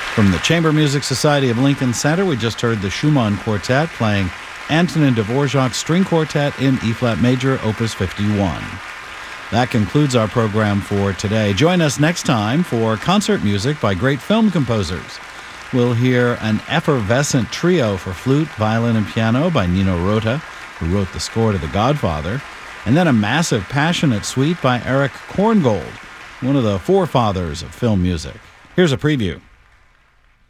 From the Chamber Music Society of Lincoln Center, we just heard the Schumann Quartet playing Antonin Dvorak's String Quartet in E-flat major, Opus 51. That concludes our program for today. Join us next time for concert music by great film composers. We'll hear an effervescent trio for flute, violin, and piano by Nino Rota, who wrote the score to The Godfather, and then a massive, passionate suite by Erich Korngold, one of the forefathers of film music. Here's a preview.